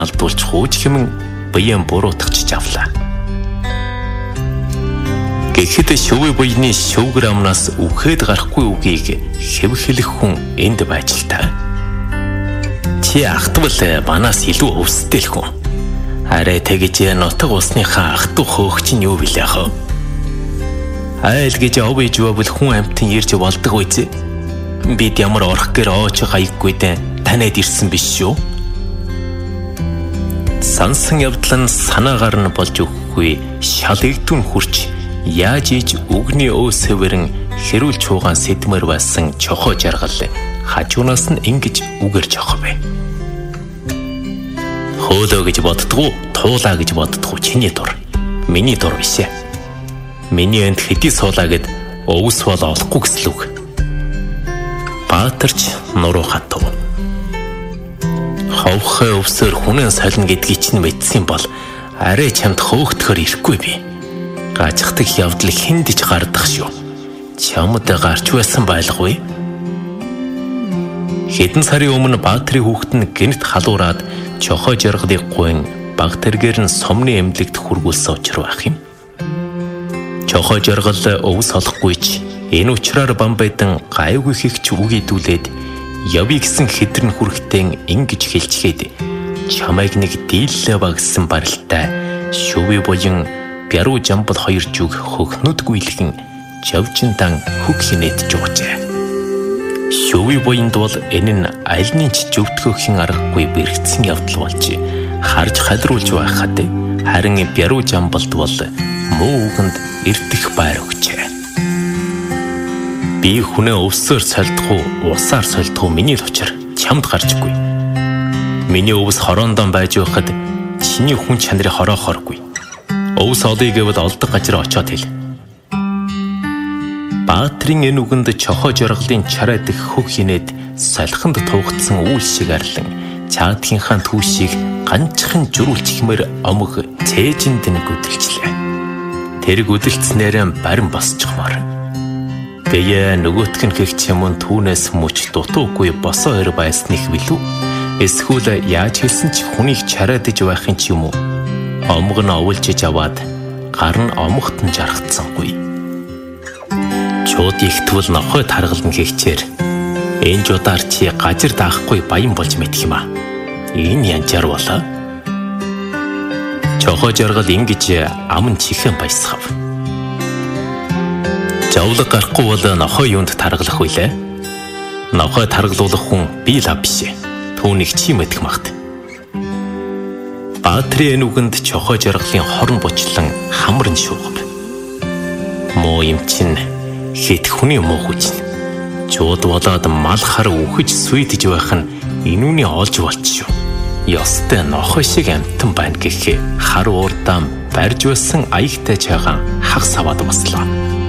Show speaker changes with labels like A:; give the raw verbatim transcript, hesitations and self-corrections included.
A: алдуулж хууж хэмэн биеэн буруутгачж авлаа. Гэхэд шувь буйны шүүгэр амнаас үхээд гарахгүй үгийг хэвхэлэх хүн энд байж л та. Чи ахтвал манаас илүү өвстэй л хүн. Арай тэгж нутаг усныхаа ахту хөөгч нь юу билээ хөө? Айл гэж ов иж байвал хүн амьтан ирж болдог үйзээ. Бид ямар орох гэр ooч хаяггүй дэ танад ирсэн биш шүү. Сансан явдлан санаагаар нь болж өгөхгүй шалэгдүн хурч яаж иж үгний өөсөвөрн хэрүүл чуугаан сэдмэр байсан чохоо жаргал хажуунаас нь ингэж үгэрж авах бай. Хөөлөө гэж боддгоо, туулаа гэж боддгоо чиний дур. Миний дур биш ээ. Миний энд хэдий суулаа гэд өвс бол олохгүй гэсэн үг. Баатарч нуруу хатав. Ховхой өвсөөр хүнэн солино гэдгийг чинь мэдсэн бол арай чамд хөөгтөхөр ирэхгүй би. Гажигдаг явдал хиндэж гардах шүү. Чамд гарч байсан байлгүй. Хэдэн сарын өмнө Баатрийн хүүхэд нь гэнэт халуураад чохоо жаргалыг гуйн баг тэргээр нь сумны эмнэлэгт хүргүүлсэн учраа байх юм. Чохоо жаргал өвс олохгүйч энэ учраар Бамбайдан гайгүй хэгч үг идүүлээд явъя гэсэн хэдрэн хүрхтэн ингэж хэлчихээд чамайг нэг дийллээ багсан барилтай шүвэ буян Бяруу Жамбал хоёр зүг хөхнөдгүйлхэн жавжинтан хөг хинээд жуужээ. Шүвэ буянд бол энэ нь альны ч зөвтгөхийн аргагүй бэрхцсэн явдал болж харж халруулж байхад харин Бяруу Жамбалд бол муу үгэнд эрдэх байр өгчээ. Би хүнээ өвсөөр сольдох уу, усаар сольдох уу миний л учир чамд гарчгүй. Миний өвс хороондон байж байхад чиний хүн чанарыг хороохоргүй. Өвс олъё гэвэл олдог газар очоод хэл. Баатрийн энэ үгэнд чохоо жаргалын чарайдах хөг хинээд солихонд тугдсан үйл шиг арлан чаадхийнхаа түүшийг ганцхан журүүлчихмээр омог цээжинд нэг үдэлчлээ. Тэрэг үдэлцснээр барин босчихмаар. Гээ нөгөөтг нь гэх юм түүнээс мөч дутуугүй босоо өр байсныг билүү? Эсвэл яаж хэлсэн ч хүнийг чарайдаж байхын ч юм уу? Омог нь овулжиж аваад гар нь омогт нь жаргацсангүй. Чууд ихтвэл нохой таргална гэхчээр энэ жудаар чи гажир даахгүй баян болж мэдэх юм аа. Энэ янчаар болоо. Чохоо жаргал ингэж аман чихэн баясгав. Жавлаг гарахгүй бол нохой юунд таргалах вүлээ? Нохой таргалуулах хүн би л биш. Түүнийг чи мэдэх магт. Баатрийн үгэнд чохоо жаргалын хорн бучлан хамрын шуугав. Муу юм чин хит хүний муу хүч. Чууд болоод мал хар үхэж сүйтэж байх нь инүүний олж болчихшүү. Ёстой нохой шиг амтан байна гэхээ хар уурдаан барьж байсан аягтай чагаан хагас аваад баслаа.